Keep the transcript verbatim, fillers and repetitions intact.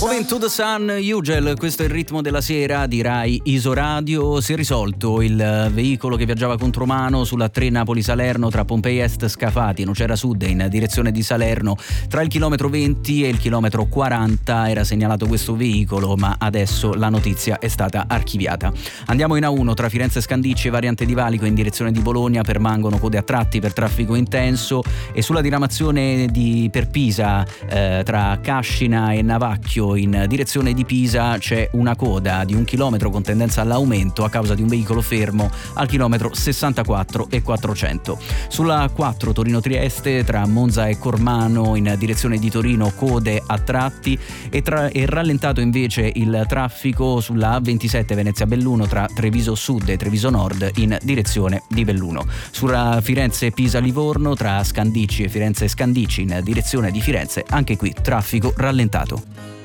Moving to the Sun, Ugel, questo è il ritmo della sera di Rai Isoradio. Si è risolto il veicolo che viaggiava contromano sulla tre Napoli-Salerno tra Pompei Est Scafati e Nocera Sud in direzione di Salerno. Tra il chilometro venti e il chilometro quaranta era segnalato questo veicolo, ma adesso la notizia è stata archiviata. Andiamo in A uno, tra Firenze Scandicci e variante di Valico in direzione di Bologna permangono code a tratti per traffico intenso, e sulla diramazione di per Pisa eh, tra Cascina e Navacchio in direzione di Pisa c'è una coda di un chilometro con tendenza all'aumento a causa di un veicolo fermo al chilometro sessantaquattro e quattrocento. Sulla A quattro Torino-Trieste tra Monza e Cormano in direzione di Torino code a tratti, e, tra, e rallentato invece il traffico sulla A ventisette Venezia-Belluno tra Treviso Sud e Treviso Nord in direzione di Belluno. Sulla Firenze-Pisa-Livorno tra Scandicci e Firenze-Scandicci in direzione di Firenze, anche qui traffico rallentato.